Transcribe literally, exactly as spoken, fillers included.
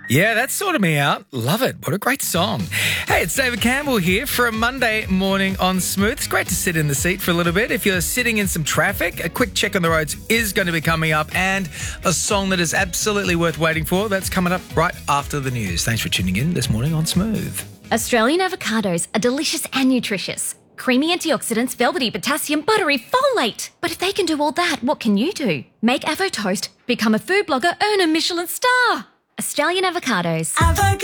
Yeah, that's sorted me out. Love it. What a great song. Hey, it's David Campbell here for a Monday morning on Smooth. It's great to sit in the seat for a little bit. If you're sitting in some traffic, a quick check on the roads is going to be coming up, and a song that is absolutely worth waiting for, that's coming up right after the news. Thanks for tuning in this morning on Smooth. Australian avocados are delicious and nutritious. Creamy antioxidants, velvety potassium, buttery folate. But if they can do all that, what can you do? Make Avo Toast, become a food blogger, earn a Michelin star. Australian avocados. Avocado.